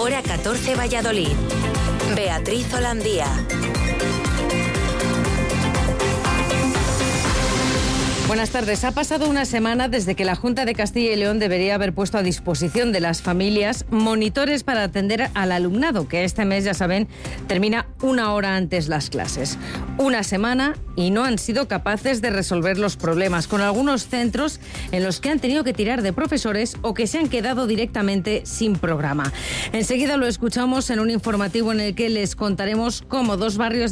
Hora 14 Valladolid. Beatriz Holandía. Buenas tardes. Ha pasado una semana desde que la Junta de Castilla y León debería haber puesto a disposición de las familias monitores para atender al alumnado, que este mes, ya saben, termina una hora antes las clases. Una semana y no han sido capaces de resolver los problemas, con algunos centros en los que han tenido que tirar de profesores o que se han quedado directamente sin programa. Enseguida lo escuchamos en un informativo en el que les contaremos cómo dos barrios